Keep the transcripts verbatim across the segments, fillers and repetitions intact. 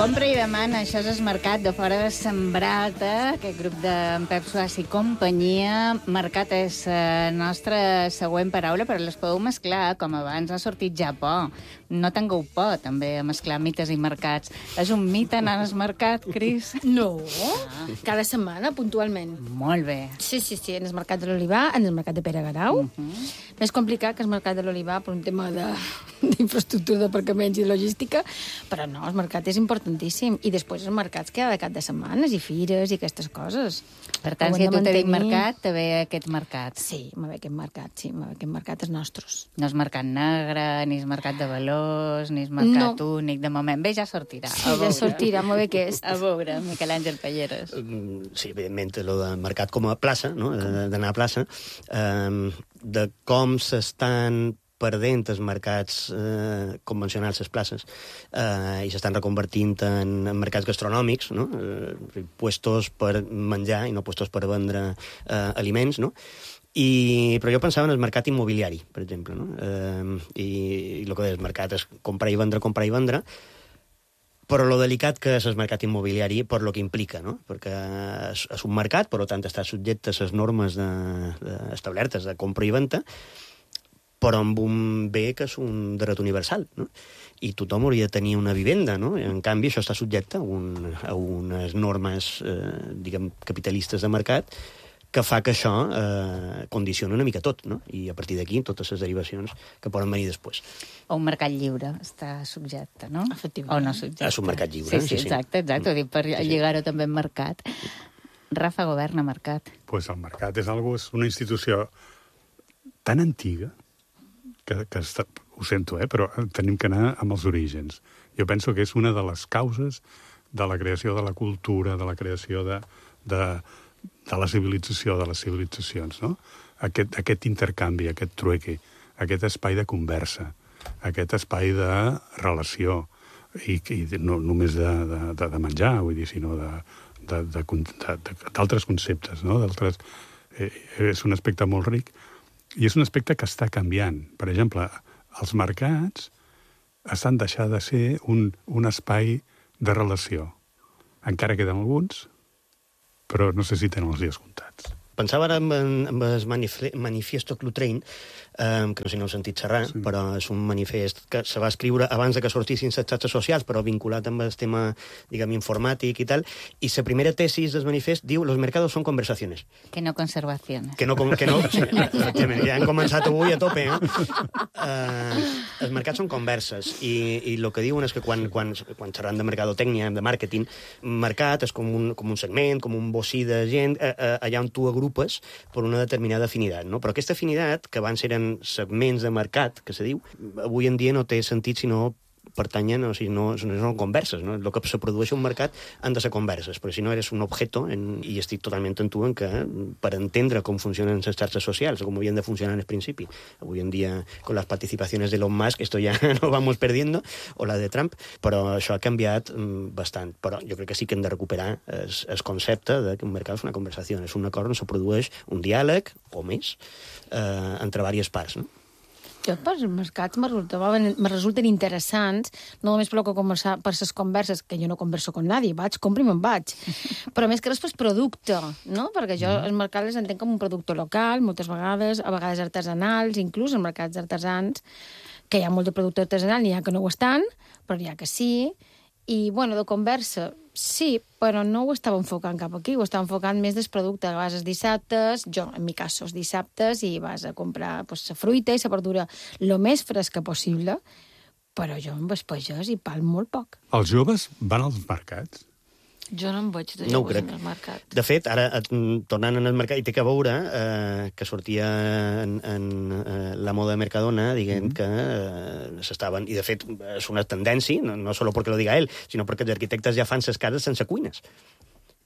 Compra i demana, això és el mercat de fora de Sembrat, eh? Aquest grup d'en Pep Suàs i companyia. Mercat és la eh, nostra següent paraula, però les podeu mesclar, com abans ha sortit Japó. No tingueu por, també, a mesclar mites i mercats. És un mite anar al mercat, Cris? No, ah. Cada setmana, puntualment. Molt bé. Sí, sí, sí, en el mercat de l'Olivar, en el mercat de Pere Garau. Uh -huh. Més complicat que el mercat de l'Olivar per un tema d'infraestructura, d'aparcaments i logística, però no, el mercat és importantíssim. I després els mercats que hi ha de cap de setmanes, i fires, i aquestes coses. Per tant, si tu te dic mercat, te ve aquest mercat. Sí, me ve aquest mercat, sí, me ve aquest mercat és nostres. No és mercat negre, ni és mercat de valors, ni és mercat no. únic. De moment, bé, ja sortirà. Sí, ja sortirà, me ve que és. A veure, Miquel Àngel Palleres. Sí, evidentment, el de mercat com a plaça, no? D'anar a plaça, eh, de com s'estan perdent els mercats eh, convencionals, les places, eh, i s'estan reconvertint en, en mercats gastronòmics, no? Eh, puestos per menjar i no puestos per vendre eh, aliments, no? I, però jo pensava en el mercat immobiliari, per exemple, no? Eh, i, i el que deia, el mercat és comprar i vendre, comprar i vendre, però lo delicat que és el mercat immobiliari per lo que implica, no? Perquè és, és un mercat, per tant, està subjecte a les normes de, de, establertes de compra i venda, però amb un bé que és un dret universal, no? I tothom hauria de tenir una vivenda, no? En canvi, això està subjecte a, un, a unes normes, eh, diguem, capitalistes de mercat, que fa que això eh, condiciona una mica tot, no? I a partir d'aquí, totes les derivacions que poden venir després. O un mercat lliure està subjecte, no? Efectivament. O no subjecte. És un mercat lliure. Sí, sí, exacte, exacte. Ho dic per lligar-ho també en mercat. Rafa governa mercat. Pues el mercat és, algo, és una institució tan antiga que, que està, ho sento, eh, però tenim que anar amb els orígens. Jo penso que és una de les causes de la creació de la cultura, de la creació de... de de la civilització, de les civilitzacions, no? Aquest, aquest intercanvi, aquest trueque, aquest espai de conversa, aquest espai de relació, i, i no només de, de, de menjar, vull dir, sinó d'altres conceptes, no? D'altres... Eh, és un aspecte molt ric, i és un aspecte que està canviant. Per exemple, els mercats estan deixant de ser un, un espai de relació. Encara queden alguns, però no sé si tenen els dies comptats. Pensava ara en, en el Manifiesto Clutrain, eh, que no sé si no heu sentit xerrar, sí. Però és un manifest que se va escriure abans de que sortissin les xarxes socials, però vinculat amb el tema, diguem, informàtic i tal, i la primera tesis del manifest diu «Los mercados son conversaciones». Que no conservaciones. Que no, que no, sí, efectivament, ja han començat avui a tope, no? Eh, els mercats són converses, i, i el que diuen és que quan, quan, quan xerran de mercadotècnia, de màrqueting, mercat és com un, com un segment, com un bocí de gent, eh, eh, allà on tu agrupes per una determinada afinitat, no? Però aquesta afinitat, que abans eren segments de mercat, que se diu, avui en dia no té sentit si no pertanyen, o sigui, no, no són converses, no? El que se produeix un mercat han de ser converses, perquè si no eres un objeto, en, i estic totalment amb tu en que, per entendre com funcionen les xarxes socials, o com havien de funcionar al principi, avui en dia, con las participaciones de Elon Musk, esto ya no vamos perdiendo, o la de Trump, però això ha canviat bastant. Però jo crec que sí que hem de recuperar el, el concepte de que un mercat és una conversació, és un acord on se produeix un diàleg, o més, eh, entre diverses parts, no? Jo, per els mercats me resultaven, me resulten interessants, no només per lo que conversar, per les converses, que jo no converso con nadie, vaig, compro i me'n vaig. Però més que res per producte, no? Perquè jo els mercats les entenc com un producte local, moltes vegades, a vegades artesanals, inclús en mercats artesans, que hi ha molt de producte artesanal, n'hi ha que no ho estan, però n'hi ha que sí. I, bueno, de conversa, sí, però no ho estava enfocant cap aquí, ho estava enfocant més dels productes. Vas els dissabtes, jo, en mi cas, els dissabtes, i vas a comprar pues, la fruita i la verdura el més fresca possible, però jo amb els pagès hi parlo molt poc. Els joves van als mercats? Jo no em veig de no joves en el mercat. De fet, ara, tornant en el mercat, i té que veure eh, que sortia en, en eh, la moda de Mercadona dient mm-hmm. que eh, s'estaven... I, de fet, és una tendència, no, no solo perquè lo diga ell, sinó perquè els arquitectes ja fan ses cases sense cuines.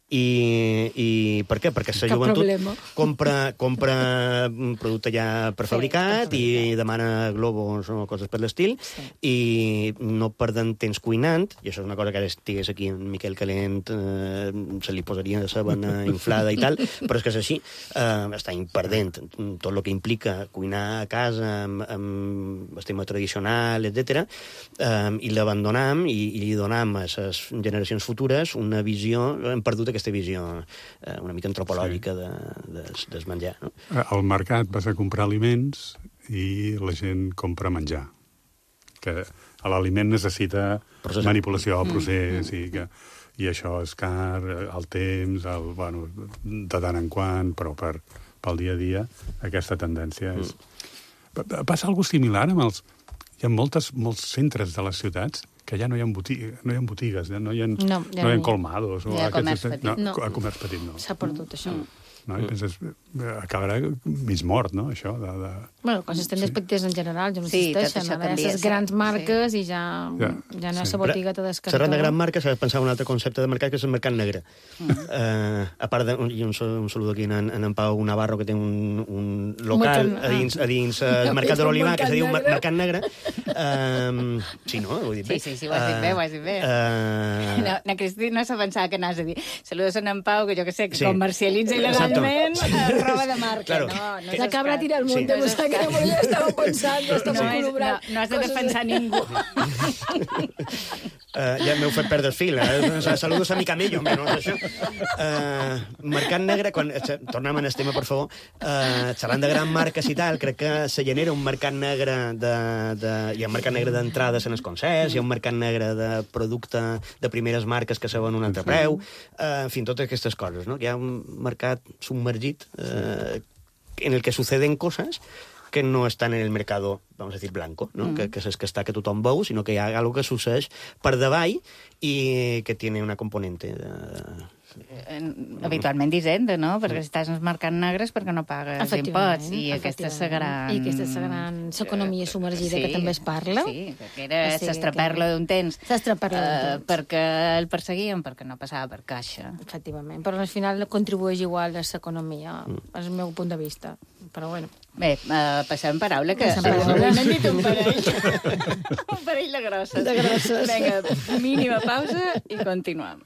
I, i per què? Perquè la joventut compra, compra un producte ja prefabricat sí, i demana globos o coses per l'estil, sí. I no perden temps cuinant, i això és una cosa que ara estigués aquí en Miquel Calent, eh, se li posaria de sabana inflada i tal, però és que és així, eh, està perdent tot el que implica cuinar a casa amb, amb estima tradicional, etcètera, eh, i l'abandonam i, i li donam a les generacions futures una visió, hem perdut aquesta visió eh, una mica antropològica sí. de, de, del menjar. No? Al mercat vas a comprar aliments i la gent compra menjar. Que l'aliment necessita processar. Manipulació al procés mm. i, que, i això és car, el temps, el, bueno, de tant en quant, però per, pel dia a dia aquesta tendència és... Mm. Passa alguna similar amb els... Hi ha moltes, molts centres de les ciutats que ja no hi ha, botiga, no hi ha botigues, no hi ha, no, ja no, no hi ha colmados. No hi ha comerç petit. No, no. A comerç petit no. S'ha perdut això. No, i penses, acabarà mig mort, no, això? De, de... Bueno, coses tendes sí. petites en general, ja no sí, existeixen. Ara hi ha grans marques sí. i ja, ja. ja no hi ha sí. la botiga de descartar. Serran de gran marca, s'ha de pensar un altre concepte de mercat, que és el mercat negre. Mm. Uh, a part de... I un, un saludo aquí en, en, en Pau Navarro, que té un, un local a dins, a dins el mercat de l'Olivar, que se diu mercat negre. Uh, sí, no? Ho he dit bé. Sí, sí, sí, ho has dit bé, ho has dit bé. Uh... No, na Cristina s'ha pensat que anaves a dir saludos a en Pau, que jo que sé, que sí. comercialitza il·legalment roba de marca. Claro. No, no la cabra tira al monte, sí. Pues, que no, ja estava pensant, no, estava no, és, no, no has de defensar de... ningú. Uh, ja m'heu fet perdre el fil, eh? Saludos a mi camello, menys això. Uh, mercat negre, quan... tornem en el tema, per favor. Uh, xerrant de gran marques i tal, crec que se genera un mercat negre de... de... Hi ha un mercat negre d'entrades en els concerts, hi ha un mercat negre de producte de primeres marques que se ven a un altre preu, uh, en fi, totes aquestes coses, no? Hi ha un mercat submergit uh, en el que suceden cosas que no están en el mercado, vamos a decir, blanco, ¿no? Mm. Que, que és que està que tothom veu, sinó que hi ha algo que succeeix per davall i que tiene una componente de... Habitualment d'Hisenda, no? Perquè si estàs en els mercats negres perquè no pagues imposts. I aquesta és la gran... I aquesta és la gran economia submergida sí, que també es parla. Sí, que era s'estraperla d'un temps. S'estraperla d'un temps. Perquè el perseguien, perquè no passava per caixa. Efectivament, però al final contribueix igual a l'economia, és el meu punt de vista. Però bueno. Bé, uh, passem paraula, que... Passem paraula. N'hem dit un parell. Un parell de grosses. De grosses. Vinga, mínima pausa i continuem.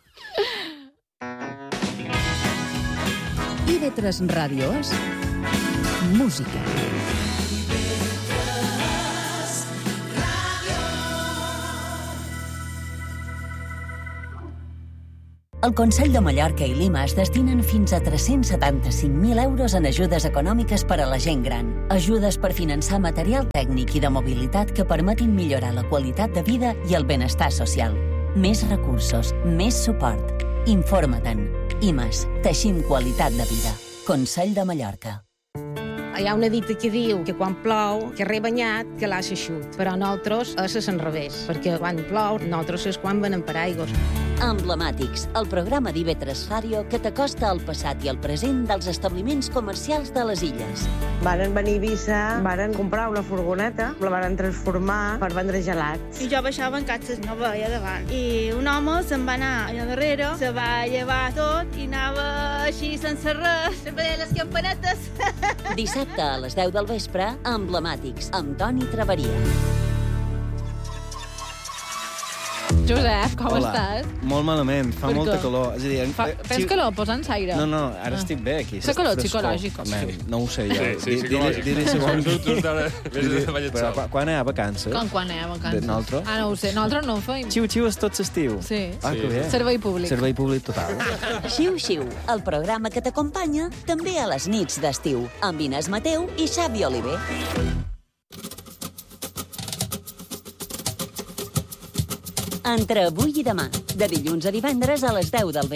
I ve tres ràdios, música. El Consell de Mallorca i Lima es destinen fins a tres-cents setanta-cinc mil euros en ajudes econòmiques per a la gent gran. Ajudes per finançar material tècnic i de mobilitat que permetin millorar la qualitat de vida i el benestar social. Més recursos, més suport. Informa-te'n. I M A S. Teixim qualitat de vida. Consell de Mallorca. Hi ha una dita que diu que quan plou, que rebanyat, que l'ha xeixut. Però nosaltres és a l'enrevés, perquè quan plou, nosaltres és quan venen per aigües. Emblemàtics, el programa d'I V tres Ràdio que t'acosta al passat i al present dels establiments comercials de les illes. Varen venir a Eivissa, varen comprar una furgoneta, la varen transformar per vendre gelats. I jo baixava en catxes, no veia davant. I un home se'n va anar allà darrere, se va llevar tot i anava així sense res, sempre deia les campanetes. Dissabte a les deu del vespre, Emblemàtics, amb Toni Traveria. Josep, com Hola. estàs? Molt malament, fa Per molta què? calor. És a dir, Fa, tens calor? Posa'ns aire. No, no, ara Ah. estic bé aquí. Fa calor Frescor. psicològica. Home, no ho sé jo. Sí, sí, Di- psicològic. Diré segons... Diré- Però quan- quan hi ha vacances? Com quan hi ha vacances? De nosaltres? Ah, no ho sé. Nosaltres no ho feim. Xiu-xiu és tot l'estiu. Sí. Ah, que bé. Servei públic. Servei públic total. Xiu-xiu, el programa que t'acompanya també a les nits d'estiu, amb Inés Mateu i Xavi Oliver. Entre avui i demà, de dilluns a divendres a les deu del vespre.